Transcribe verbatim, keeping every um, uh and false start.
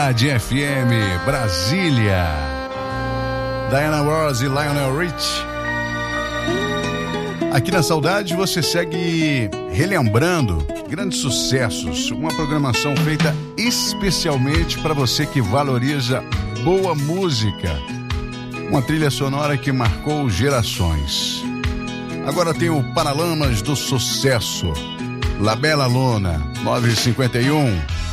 Cidade F M, Brasília. Diana Ross e Lionel Rich. Aqui na Saudade você segue relembrando grandes sucessos. Uma programação feita especialmente para você que valoriza boa música. Uma trilha sonora que marcou gerações. Agora tem o Paralamas do Sucesso. La Bella Luna, nove e cinquenta e um.